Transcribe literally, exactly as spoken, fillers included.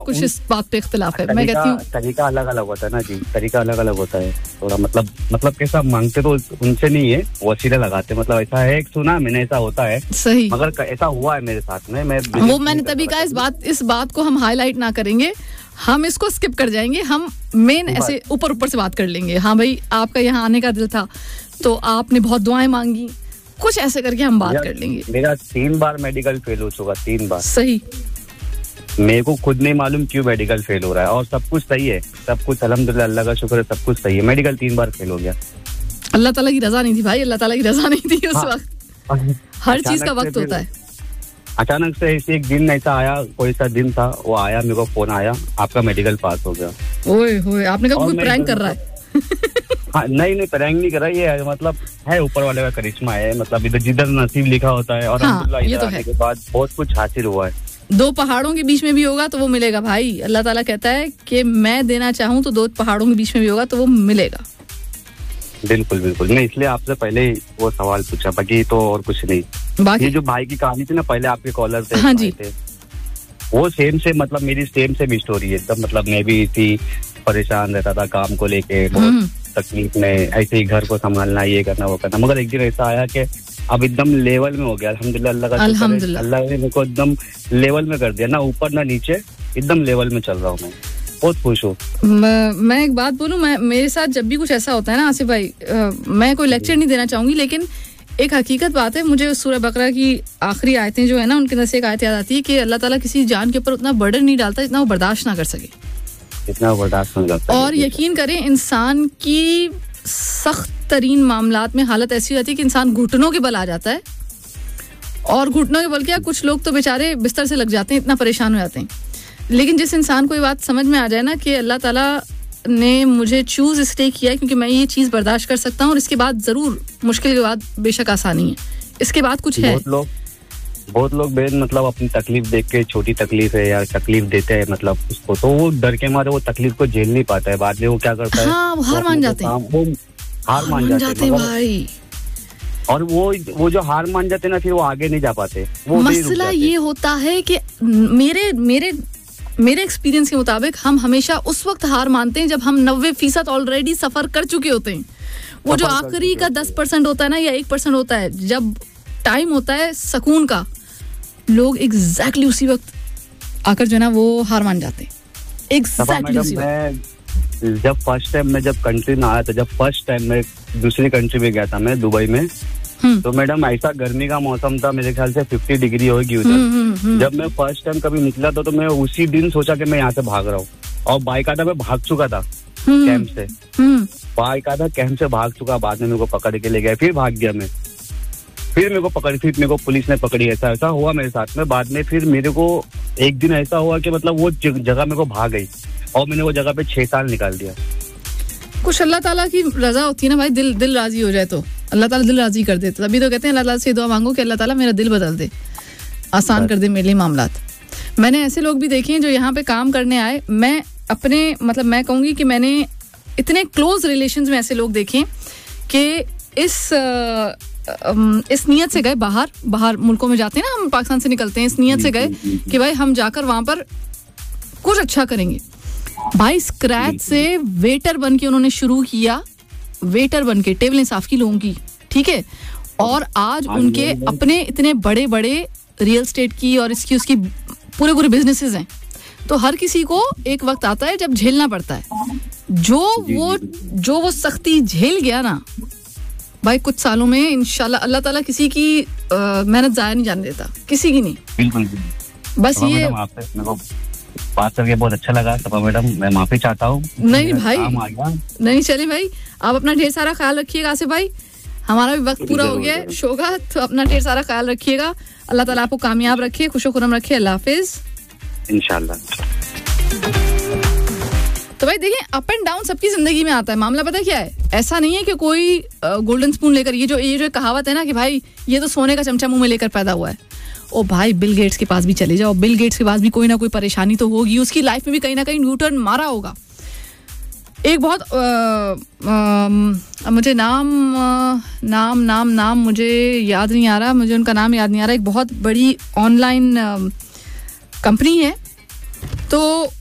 कुछ इस बात पे इख्तिलाफ है। मैं कहती हूँ तरीका अलग अलग होता है ना जी, तरीका अलग अलग होता है थोड़ा, मतलब मतलब कैसा मांगते तो उनसे नहीं है, वसीले लगाते, मतलब ऐसा है, सुना मैंने ऐसा होता है सही, मगर ऐसा हुआ है मेरे साथ में। मैं वो मैंने तभी कहा इस बात इस बात को हम हाईलाइट ना करेंगे, हम इसको स्किप कर जाएंगे, हम मेन ऐसे ऊपर ऊपर से बात कर लेंगे। हाँ भाई आपका यहाँ आने का दिल था तो आपने बहुत दुआएं मांगी, कुछ ऐसे करके हम बात कर लेंगे। मेरा तीन बार मेडिकल फेल हो चुका, तीन बार। सही, मेरे को खुद नहीं मालूम क्यों मेडिकल फेल हो रहा है, और सब कुछ सही है, सब कुछ अल्हम्दुलिल्लाह, अल्लाह का शुक्र है, सब कुछ सही है, मेडिकल तीन बार फेल हो गया। अल्लाह ताला की रजा नहीं थी भाई, अल्लाह ताला की रजा नहीं थी उस वक्त। हर चीज का वक्त होता है। अचानक से ऐसे एक दिन ऐसा आया, कोई सा दिन था, वो आया, मेरे को फोन आया, आपका मेडिकल पास हो गया। ओए होए, आपने कहा कोई प्रैंक कर रहा है? हाँ, नहीं नहीं प्रैंक नहीं कर रहा, ये मतलब है ऊपर वाले का करिश्मा है, मतलब इधर जिधर नसीब लिखा होता है, और हाँ, ये तो है। के बाद बहुत कुछ हासिल हुआ है। दो पहाड़ों के बीच में भी होगा तो वो मिलेगा भाई। अल्लाह ताला कहता है कि मैं देना चाहूँ तो दो पहाड़ों के बीच में भी होगा तो वो मिलेगा। बिल्कुल बिल्कुल, मैं इसलिए आपसे पहले ही वो सवाल पूछा, बाकी तो और कुछ नहीं। बाकी ये जो भाई की कहानी थी ना, पहले आपके कॉलर थे, हाँ जी, थे, वो सेम से मतलब मेरी सेम से भी स्टोरी है एकदम, मतलब मैं भी इसी परेशान रहता था काम को लेके, बहुत तकलीफ में, ऐसे ही घर को संभालना, ये करना वो करना, मगर एक दिन ऐसा आया कि अब एकदम लेवल में हो गया, अल्हम्दुलिल्लाह, अल्लाह का शुक्र है, अल्लाह ने मेरे को एकदम लेवल में कर दिया, ना ऊपर ना नीचे, एकदम लेवल में चल रहा हूँ मैं, बहुत खुश हूँ। मैं एक बात बोलूं, मैं मेरे साथ जब भी कुछ ऐसा होता है ना आसिफ भाई, आ, मैं कोई लेक्चर नहीं देना चाहूंगी, लेकिन एक हकीकत बात है, मुझे सूरह बकरा की आखिरी आयतें जो है ना, उनके अंदर से एक आयत याद आती है कि अल्लाह ताला किसी जान के ऊपर उतना बर्डन नहीं डालता जितना वो बर्दाश्त ना कर सके, इतना बर्दाश्त नहीं करता। और यकीन करें इंसान की सख्त तरीन मामलात में हालत ऐसी होती है कि इंसान घुटनों के बल आ जाता है, और घुटनों के बल क्या, कुछ लोग तो बेचारे बिस्तर से लग जाते हैं, इतना परेशान हो जाते हैं। लेकिन जिस इंसान को ये बात समझ में आ जाए ना कि अल्लाह ताला ने मुझे चूज इसलिए किया क्योंकि मैं ये चीज़ बर्दाश्त कर सकता हूँ, और इसके बाद ज़रूर मुश्किल के बाद बेशक आसानी है, इसके बाद कुछ है। बहुत लोग बहुत लोग बेन मतलब अपनी तकलीफ देख के, छोटी तकलीफ है यार, तकलीफ देते हैं मतलब उसको, तो वो डर के मारे वो तकलीफ को झेल नहीं पाता है, बाद में वो क्या करता है, हाँ, वो हार मान जाते हैं, वो हार मान जाते, जाते हैं भाई, और वो वो जो हार मान जाते हैं ना, फिर वो आगे नहीं जा पाते। वो मसला ये होता है कि मेरे मेरे मेरे एक्सपीरियंस के मुताबिक हम हमेशा उस वक्त हार मानते हैं जब हम नब्बे फीसद ऑलरेडी सफर कर चुके होते हैं। वो जो आखिरी का दस परसेंट होता है ना, या एक परसेंट होता है, जब टाइम होता है सुकून का, लोग एग्जैक्टली उसी वक्त आकर जो है ना वो हार मान जाते हैं, एग्जैक्टली उसी वक्त। जब फर्स्ट टाइम मैं जब कंट्री में आया था, जब फर्स्ट टाइम मैं दूसरी कंट्री में गया था, मैं दुबई में, तो मैडम ऐसा गर्मी का मौसम था, मेरे ख्याल से पचास डिग्री होगी उधर। जब मैं फर्स्ट टाइम कभी निकला था तो मैं उसी दिन सोचा कि मैं यहाँ से भाग रहा हूँ, और बाइक आता मैं भाग चुका था कैंप से, बाइक आता कैंप से भाग चुका, बाद में मेरे को पकड़ के ले गए, फिर भाग गया मैं, फिर मेरे को पकड़ फिर मेरे को पुलिस ने पकड़ी, ऐसा ऐसा हुआ मेरे साथ में। बाद में फिर मेरे को एक दिन ऐसा हुआ कि मतलब वो जगह मेरे को भाग गई, और मैंने वो जगह पे छह साल निकाल दिया। कुछ अल्लाह ताला की रजा होती है ना भाई, दिल दिल राजी हो जाए तो अल्लाह ताला दिल राजी कर देता। तभी तो कहते हैं अल्लाह ताला से दुआ मांगो कि अल्लाह ताला मेरा दिल बदल दे, आसान कर दे मेरे लिए मामलात। मैंने ऐसे लोग भी देखे हैं जो यहाँ पे काम करने आए, मैं अपने मतलब मैं कहूँगी कि मैंने इतने क्लोज रिलेशंस में ऐसे लोग देखे कि इस इस नियत से गए, बाहर बाहर मुल्कों में जाते हैं ना, हम पाकिस्तान से निकलते हैं, इस नियत से गए कि भाई हम जाकर वहाँ पर कुछ अच्छा करेंगे। भाई स्क्रैच से वेटर बन के उन्होंने शुरू किया, वेटर बन के टेबलें साफ की लोगों की, ठीक है, और आज उनके अपने इतने बड़े बड़े रियल एस्टेट की और इसकी उसकी पूरे पूरे बिजनेसेस हैं। तो हर किसी को एक वक्त आता है जब झेलना पड़ता है, जो वो जो वो सख्ती झेल गया ना भाई, कुछ सालों में इंशाल्लाह अल्लाह ताला किसी की मेहनत जाया नहीं जाने देता, किसी की नहीं। बिल्कुल बस ये बात करके बहुत अच्छा लगा सपा मैडम, मैं माफी चाहता हूँ। नहीं भाई, नहीं चले भाई, आप अपना ढेर सारा ख्याल रखिएगा आसिफ भाई, हमारा भी वक्त पूरा हो गया है शो का, तो अपना ढेर सारा ख्याल रखिएगा, अल्लाह ताला आपको कामयाब रखे, खुशो खुरम रखे, अल्लाह हाफिज इंशाल्लाह। तो भाई देखिए, अप एंड डाउन सबकी जिंदगी में आता है, मामला पता क्या है, ऐसा नहीं है कि कोई गोल्डन स्पून लेकर, ये जो ये जो कहावत है ना कि भाई ये तो सोने का चमचा मुंह में लेकर पैदा हुआ है, ओ भाई बिल गेट्स के पास भी चले जाओ, बिल गेट्स के पास भी कोई ना कोई परेशानी तो होगी, उसकी लाइफ में भी कहीं ना कहीं न्यू टर्न मारा होगा। एक बहुत आ, आ, मुझे नाम आ, नाम नाम नाम मुझे याद नहीं आ रहा, मुझे उनका नाम याद नहीं आ रहा, एक बहुत बड़ी ऑनलाइन कंपनी है, तो